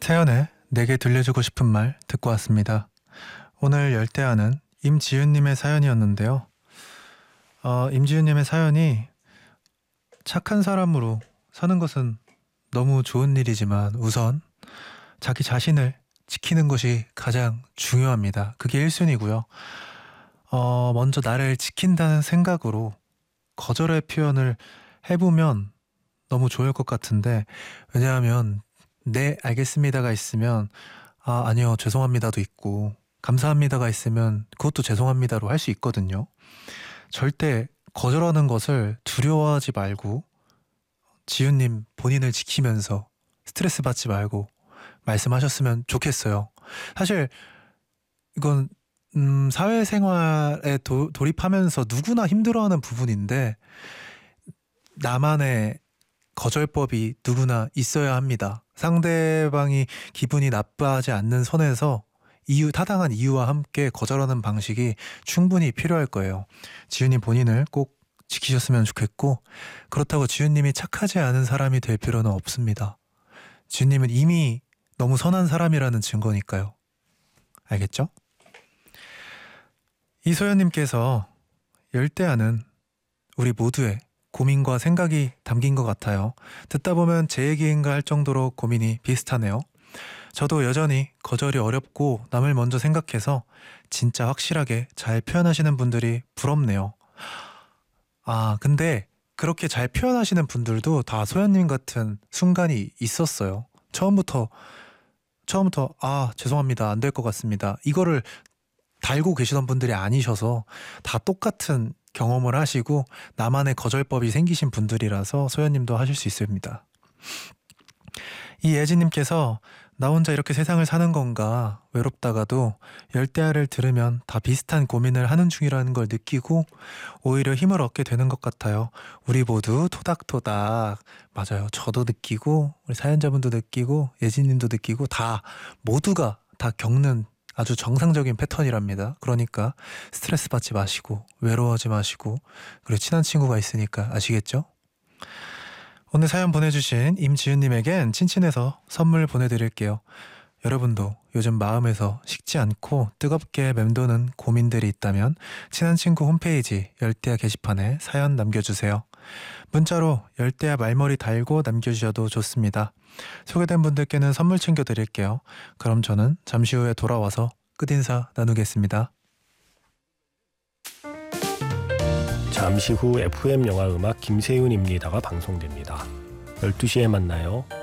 태연의 내게 들려주고 싶은 말 듣고 왔습니다. 오늘 열대야는 임지윤님의 사연이었는데요. 임지윤님의 사연이 착한 사람으로 사는 것은 너무 좋은 일이지만 우선 자기 자신을 지키는 것이 가장 중요합니다. 그게 1순위고요. 먼저 나를 지킨다는 생각으로 거절의 표현을 해보면 너무 좋을 것 같은데, 왜냐하면 네 알겠습니다가 있으면 아니요 죄송합니다도 있고, 감사합니다가 있으면 그것도 죄송합니다로 할 수 있거든요. 절대 거절하는 것을 두려워하지 말고 지윤님 본인을 지키면서 스트레스 받지 말고 말씀하셨으면 좋겠어요. 사실 이건 사회생활에 돌입하면서 누구나 힘들어하는 부분인데, 나만의 거절법이 누구나 있어야 합니다. 상대방이 기분이 나빠하지 않는 선에서 타당한 이유와 함께 거절하는 방식이 충분히 필요할 거예요. 지윤님 본인을 꼭 지키셨으면 좋겠고, 그렇다고 지윤님이 착하지 않은 사람이 될 필요는 없습니다. 지윤님은 이미 너무 선한 사람이라는 증거니까요. 알겠죠? 이소연님께서 열대야는 우리 모두의 고민과 생각이 담긴 것 같아요. 듣다 보면 제 얘기인가 할 정도로 고민이 비슷하네요. 저도 여전히 거절이 어렵고 남을 먼저 생각해서 진짜 확실하게 잘 표현하시는 분들이 부럽네요. 근데 그렇게 잘 표현하시는 분들도 다 소연님 같은 순간이 있었어요. 처음부터 죄송합니다, 안 될 것 같습니다, 이거를 달고 계시던 분들이 아니셔서 다 똑같은 경험을 하시고 나만의 거절법이 생기신 분들이라서 소연님도 하실 수 있습니다. 이예진님께서 나 혼자 이렇게 세상을 사는 건가 외롭다가도 열대야를 들으면 다 비슷한 고민을 하는 중이라는 걸 느끼고 오히려 힘을 얻게 되는 것 같아요. 우리 모두 토닥토닥. 맞아요. 저도 느끼고 우리 사연자분도 느끼고 예진님도 느끼고 모두가 다 겪는 아주 정상적인 패턴이랍니다. 그러니까 스트레스 받지 마시고 외로워하지 마시고, 그리고 친한 친구가 있으니까 아시겠죠? 오늘 사연 보내주신 임지윤님에겐 친친에서 선물 보내드릴게요. 여러분도 요즘 마음에서 식지 않고 뜨겁게 맴도는 고민들이 있다면 친한 친구 홈페이지 열대야 게시판에 사연 남겨주세요. 문자로 열대야 말머리 달고 남겨주셔도 좋습니다. 소개된 분들께는 선물 챙겨드릴게요. 그럼 저는 잠시 후에 돌아와서 끝인사 나누겠습니다. 잠시 후 FM 영화 음악 김세윤입니다가 방송됩니다. 12시에 만나요.